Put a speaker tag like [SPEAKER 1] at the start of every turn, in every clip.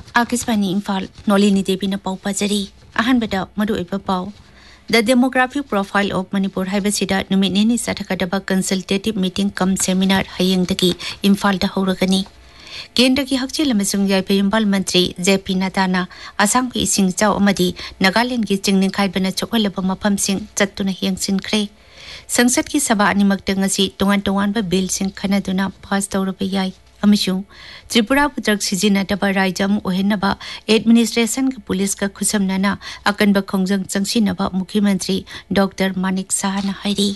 [SPEAKER 1] Akiswani Imphal Nolini Devi na pau pajari ahanbada madu iba pau. The demographic profile of Manipur haibasida numit nini sathakadaba consultative meeting cum seminar hayengdagi Imphal da horagani. Kendra ki hakchil amasung yaipa yumbal mantri JP Nadana asang pi ising chau amadi Nagaland ki chingning khaibana chokalaba mafam sing chattuna hiyangsin kre. Sangsad ki sabha animakta ngasi tungan ba bill sing khanaduna pass tawraba yai. अमिशु Tripura पुत्रक सिजिनटबा रायजम ओहेनबा administration का police का खुसमनाना अकनबा खोंजंग चंगसिनबा मुख्यमंत्री doctor Manik Sahna हाइरी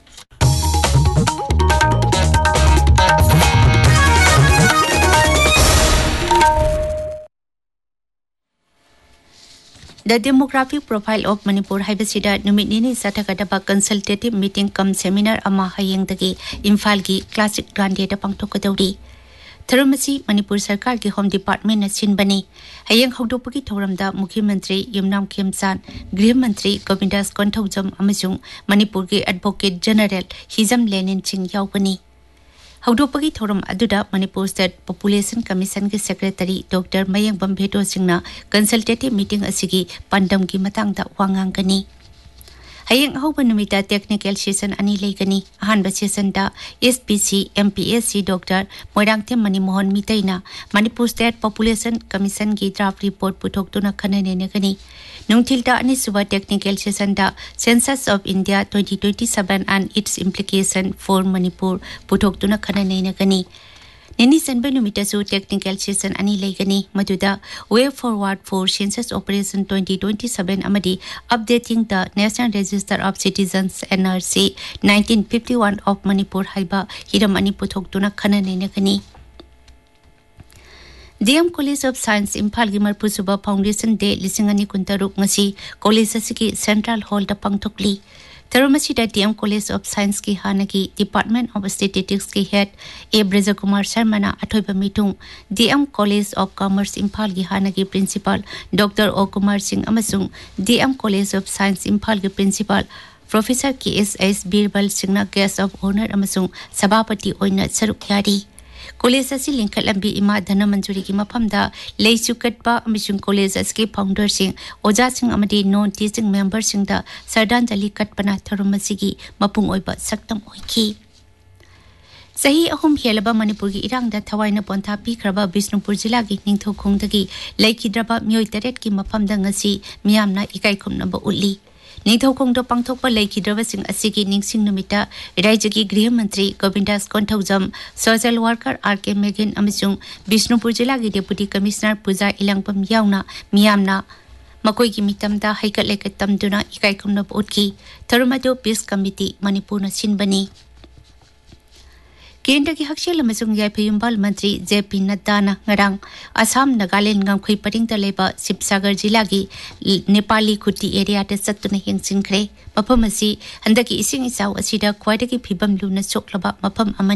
[SPEAKER 1] The demographic profile of Manipur haibasida numit nini sathakadaba consultative meeting cum seminar ama hayengdagi Imphal gi classic grande da pangthokadawri Tharamasi Manipur Sarkar ki Home Department na sinbani hayeng hogdopagi thoramda Mukhyamantri Yumnam Khemsan Grih Mantri Govindas Konthojam amasung Manipur ki Advocate General Hizam Lenin Ching yaubani hogdopagi thoram aduda Manipur State Population Commission ki Secretary Dr. Mayang Bambhedo Singna consultative meeting asigi pandam ki matangda wangangani Hayeng hoba numita technical session ani legani ahanba session da SPC MPSC Dr. Moirangthem Manimohon Mitaina Manipur State Population Commission ki draft report puthokduna khanane negani nungthilda ani suba technical session da Census of India 2027 and its implication for Manipur puthokduna khanane negani Nini sanbanumita su technical session ani legani maduda way forward for census operation 2027 amadi updating the National Register of Citizens NRC 1951 of Manipur haiba hiram ani puthokduna khanane negani DM College of Science Imphal gi marpusuba Foundation Day lisingani kuntaruk ngasi college asiki Central Hall da pangthokli Tharumasida DM College of Science ki hanagi Department of Statistics ki head A. Braja Kumar Sharma na athoiba mitung DM College of Commerce Imphal ki hanagi principal Dr. O. Kumar Singh amasung DM College of Science Imphal ki principal Professor K.S.S. Birbal Singh na guest of honor amasung sabapati oina saruk yari College asi lingkat lambi ima dhana manjuri ki mafamda leisu katpa amasung college aski founder sing oja sing amadi non teaching member sing da sardanjali katpana tharumasi mapung oiba saktam oiki Sahi ahum helaba Manipur gi irang da thawaina pontha pikraba Bishnupur jila gi ningthokhungdagi leikidraba mioi taret ki mafamda ngasi miyamna ikai khumnaba ulli Ningthokongdo pangthokpa leikidraba sing asigi ningsing numita Raijagi Grih Mantri Govindas Konthojam Social Worker R.K. Meghin amasung Bishnupur jila gi Deputy Commissioner Puja Ilangpam yauna miyamna makoi gi mitamda haikat lekat tamduna ikai khumnaba utki Tharumado Peace Committee Manipur na sinbani Kendra ki hakshil amasung yaipa yumbal mantri JP Nadana ngarang Assam Nagaland ngamkhui paringta leba Sibsagar jila gi Nepali Khuti area ta sattuna hingsin khre mafam asi handaki ising isaw asida khwaidagi phibam luna soklaba mafam